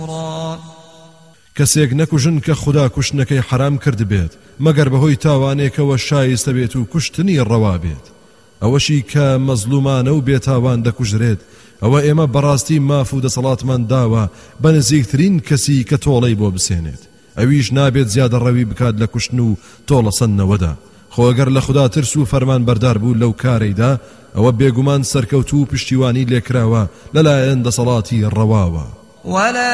کەسێک نەکوژن کە خوددا کوشتنەکەی حرام کرد بێت مەگەر بەهۆی تاوانێکەوە شایستە بێت و کوشتنی ڕەوا بێت ئەوەشی کە مەزلومانە و بێتاوان دەکوژرێت ئەوە ئێمە بەڕاستی ماف و دەسەڵاتمان داوە بە نزیکترین کەسی کە تۆڵەی بۆ بسێنێت ئەویش نابێت زیادە ڕەوی بکات لە کوشتن و تۆڵە سەنەوەدا خۆ ئەگەر لە خوددا ترس و فەرمان بەردار بوو لەو کارەیدا ئەوە بێگومان سەرکەوتوو و پشتیوانی لێکراوە لەلایەن دەسەڵاتی ڕەواوە